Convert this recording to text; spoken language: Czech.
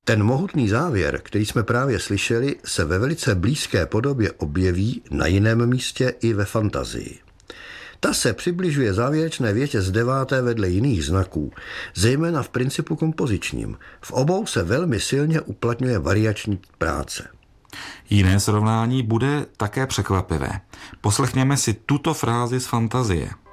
Ten mohutný závěr, který jsme právě slyšeli, se ve velice blízké podobě objeví na jiném místě i ve fantazii. Ta se přibližuje závěrečné větě z 9. vedle jiných znaků, zejména v principu kompozičním. V obou se velmi silně uplatňuje variační práce. Jiné srovnání bude také překvapivé. Poslechněme si tuto frázi z fantazie.